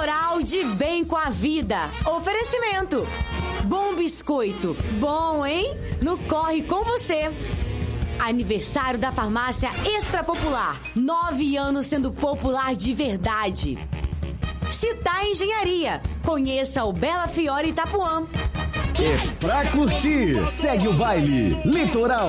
Litoral de bem com a vida. Oferecimento. Bom biscoito. Bom, hein? No Corre com você. Aniversário da Farmácia Extra Popular. 9 anos sendo popular de verdade. Citar Engenharia. Conheça o Bela Fiore Itapuã. É pra curtir. Segue o baile. Litoral.